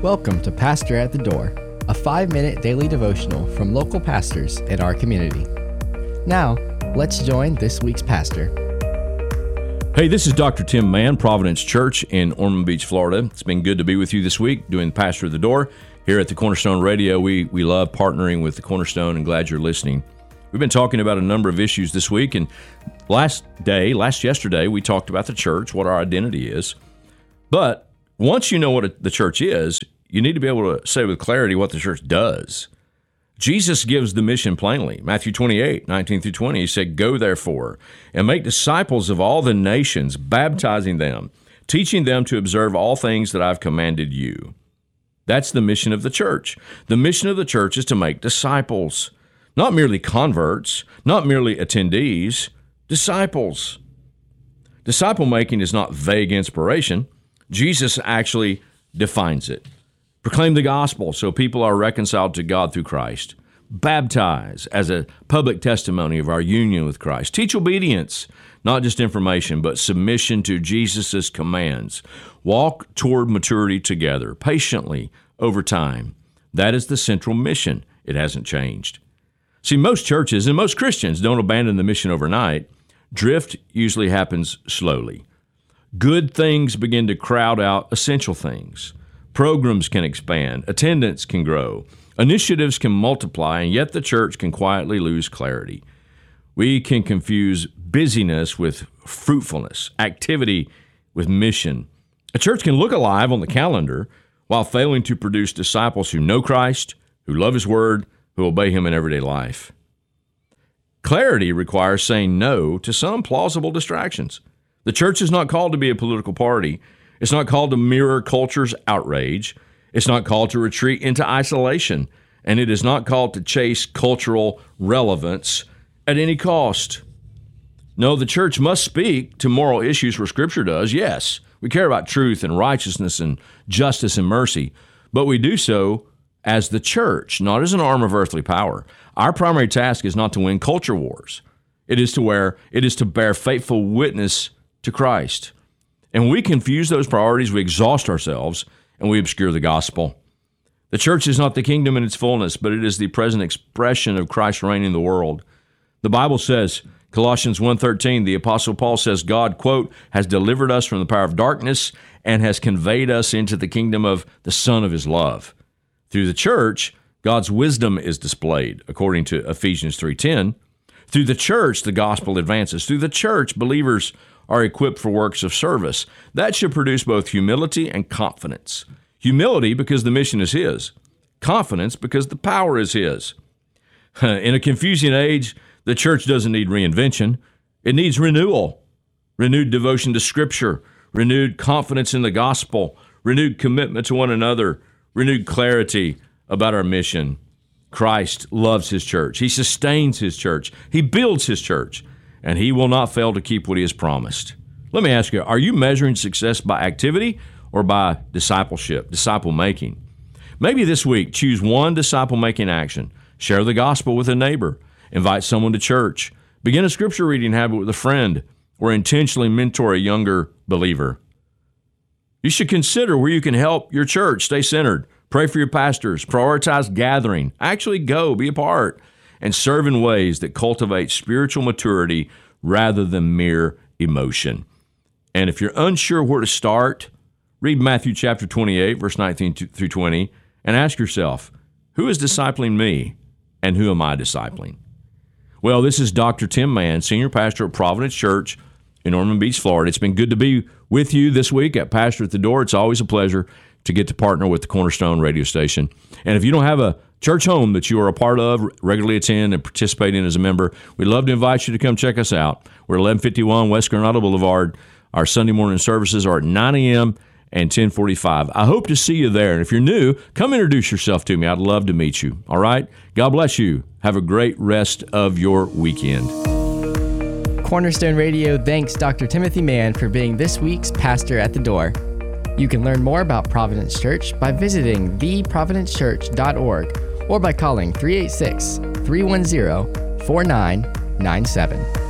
Welcome to Pastor at the Door, a 5-minute daily devotional from local pastors in our community. Now, let's join this week's pastor. Hey, this is Dr. Tim Mann, Providence Church in Ormond Beach, Florida. It's been good to be with you this week doing Pastor at the Door. Here at the Cornerstone Radio, we love partnering with the Cornerstone and glad you're listening. We've been talking about a number of issues this week, and yesterday, we talked about the church, what our identity is. But once you know what the church is, you need to be able to say with clarity what the church does. Jesus gives the mission plainly. Matthew 28, 19 through 20, he said, "Go therefore and make disciples of all the nations, baptizing them, teaching them to observe all things that I've commanded you." That's the mission of the church. The mission of the church is to make disciples, not merely converts, not merely attendees, disciples. Disciple making is not vague inspiration. Jesus actually defines it. Proclaim the gospel so people are reconciled to God through Christ. Baptize as a public testimony of our union with Christ. Teach obedience, not just information, but submission to Jesus' commands. Walk toward maturity together, patiently, over time. That is the central mission. It hasn't changed. See, most churches and most Christians don't abandon the mission overnight. Drift usually happens slowly. Good things begin to crowd out essential things. Programs can expand, attendance can grow, initiatives can multiply, and yet the church can quietly lose clarity. We can confuse busyness with fruitfulness, activity with mission. A church can look alive on the calendar while failing to produce disciples who know Christ, who love His Word, who obey Him in everyday life. Clarity requires saying no to some plausible distractions. The church is not called to be a political party. It's not called to mirror culture's outrage. It's not called to retreat into isolation. And it is not called to chase cultural relevance at any cost. No, the church must speak to moral issues where Scripture does. Yes, we care about truth and righteousness and justice and mercy, but we do so as the church, not as an arm of earthly power. Our primary task is not to win culture wars. It is to bear faithful witness to Christ. And when we confuse those priorities, we exhaust ourselves and we obscure the gospel. The church is not the kingdom in its fullness, but it is the present expression of Christ's reign in the world. The Bible says, Colossians 1:13, the Apostle Paul says, God, quote, has delivered us from the power of darkness and has conveyed us into the kingdom of the Son of His love. Through the church, God's wisdom is displayed, according to Ephesians 3:10. Through the church, the gospel advances. Through the church, believers are equipped for works of service. That should produce both humility and confidence. Humility because the mission is His. Confidence because the power is His. In a confusing age, the church doesn't need reinvention. It needs renewal, renewed devotion to Scripture, renewed confidence in the gospel, renewed commitment to one another, renewed clarity about our mission. Christ loves His church. He sustains His church. He builds His church. And He will not fail to keep what He has promised. Let me ask you, are you measuring success by activity or by discipleship, disciple making? Maybe this week, choose one disciple making action. Share the gospel with a neighbor. Invite someone to church. Begin a scripture reading habit with a friend, or intentionally mentor a younger believer. You should consider where you can help your church stay centered. Pray for your pastors. Prioritize gathering. Actually go, be a part, and serve in ways that cultivate spiritual maturity rather than mere emotion. And if you're unsure where to start, read Matthew chapter 28, verse 19 through 20, and ask yourself, who is discipling me, and who am I discipling? Well, this is Dr. Tim Mann, Senior Pastor at Providence Church in Ormond Beach, Florida. It's been good to be with you this week at Pastor at the Door. It's always a pleasure to get to partner with the Cornerstone radio station. And if you don't have a church home that you are a part of, regularly attend and participate in as a member, we'd love to invite you to come check us out. We're 1151 West Coronado Boulevard. Our Sunday morning services are at 9 a.m. and 10:45. I hope to see you there. And if you're new, come introduce yourself to me. I'd love to meet you. All right? God bless you. Have a great rest of your weekend. Cornerstone Radio thanks Dr. Timothy Mann for being this week's Pastor at the Door. You can learn more about Providence Church by visiting theprovidencechurch.org or by calling 386-310-4997.